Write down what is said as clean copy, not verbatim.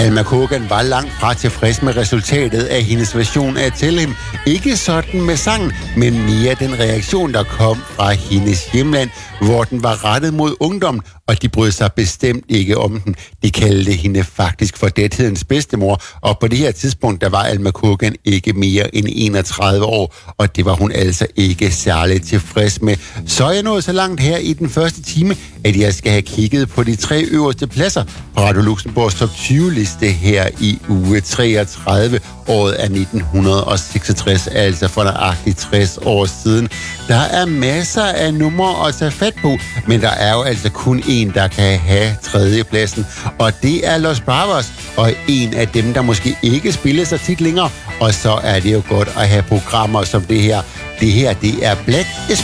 Alma Cogan var langt fra tilfreds med resultatet af hendes version af Tell Him. Ikke sådan med sangen, men mere den reaktion, der kom fra hendes hjemland, hvor den var rettet mod ungdommen, og de brød sig bestemt ikke om den. De kaldte hende faktisk for dæthedens bedstemor, og på det her tidspunkt, der var Alma Cogan ikke mere end 31 år, og det var hun altså ikke særligt tilfreds med. Så er jeg nået så langt her i den første time, at jeg skal have kigget på de 3 øverste pladser på Radio Luxembourgs top 20-liste her i uge 33. Året er 1966, altså for nøjagtigt 60 år siden. Der er masser af numre at tage fat på, men der er jo altså kun en, der kan have tredjepladsen, og det er Los Bravos, og en af dem, der måske ikke spiller så tit længere, og så er det jo godt at have programmer som det her. Det her, det er Black